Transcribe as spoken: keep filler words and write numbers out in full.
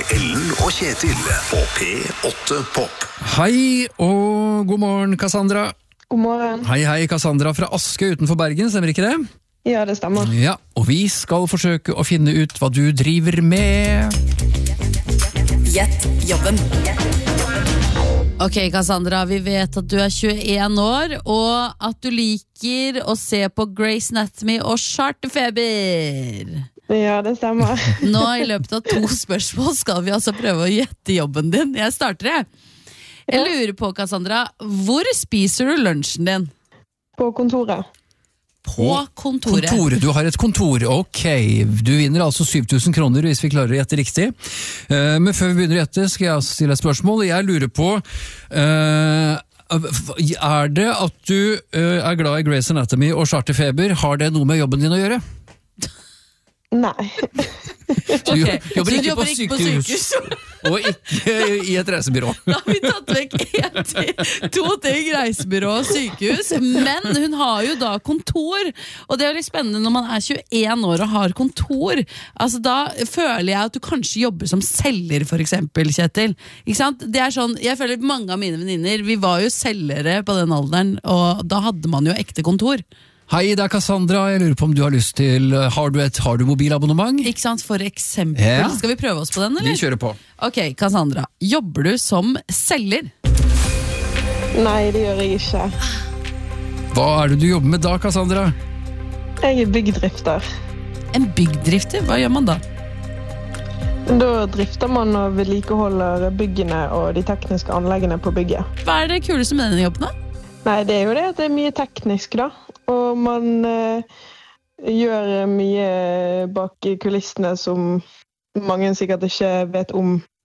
med Ellen og Kjetil på P åtte Pop. Hei og god morgen, Cassandra. God morgen. Hei, hei, Cassandra fra Aske utenfor Bergen, stemmer ikke det? Ja, det stemmer. Ja, og vi skal forsøke å finne ut hva du driver med. Gjett jobben. Ok, Cassandra, vi vet at du er tjueen år, og at du liker å se på Grey's Anatomy og Charterfeber. Ja, det stemmer. Nå i løpet av to spørsmål skal vi altså prøve å gjette jobben din. Jeg starter det. Jeg lurer på, Cassandra, hvor spiser du lunsjen din? På kontoret. På kontoret. Kontoret, du har et kontor, ok. Du vinner altså syv tusen kroner hvis vi klarer å gjette riktig. Uh, men før vi begynner å gjette, skal jeg stille et spørsmål. Jeg lurer på, uh, er det at du uh, er glad i Grey's Anatomy og Charterfeber, har det noe med jobben din å gjøre? Nei. Så du Okay. jobber Så du ikke jobber på ikke på sykehus, sykehus. og ikke i et reisebyrå. Da har vi tatt vekk en ting, to ting, reisebyrå og sykehus. Men hun har jo da kontor, og det er jo litt spennende når man er tjueen år og har kontor. Altså da føler jeg at du kanskje jobber som selger, for eksempel, Kjetil. Ikke sant? Det er sånn, jeg føler mange av mine venninner, vi var jo selgere på den alderen, og da hadde man jo ekte kontor. Hei, det er Cassandra. Jeg lurer på om du har lyst til Har du et har du mobilabonnement? Ikke sant, for eksempel. Ja. Skal vi prøve oss på den, eller? Vi kjører på. Ok, Cassandra, jobber du som selger? Nei, det gjør jeg ikke. Hva er det du jobber med da, Cassandra? Jeg er byggdrifter. En byggdrifter, hva gjør man da? Da drifter man og vedlikeholder byggene og de tekniske anleggene på bygget. Hva er det kuleste med denne jobben da? Nei, det er jo det at det er mye teknisk da. Og man eh, gjør mye bak kulissene som mange sikkert ikke vet om